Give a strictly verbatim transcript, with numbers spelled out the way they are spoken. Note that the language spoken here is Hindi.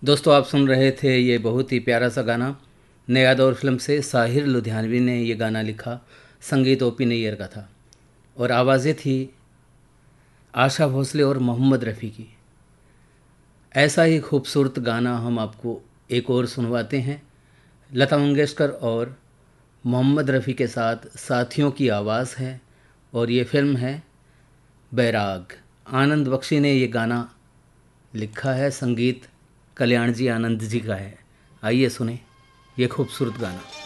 दोस्तों, आप सुन रहे थे ये बहुत ही प्यारा सा गाना नया दौर फिल्म से। साहिर लुधियानवी ने ये गाना लिखा, संगीत ओपी नैयर का था और आवाज़ें थी आशा भोसले और मोहम्मद रफ़ी की। ऐसा ही खूबसूरत गाना हम आपको एक और सुनवाते हैं। लता मंगेशकर और मोहम्मद रफ़ी के साथ साथियों की आवाज़ है और ये फिल्म है बैराग। आनंद बख्शी ने ये गाना लिखा है, संगीत कल्याण जी आनंद जी का है। आइए सुने ये खूबसूरत गाना।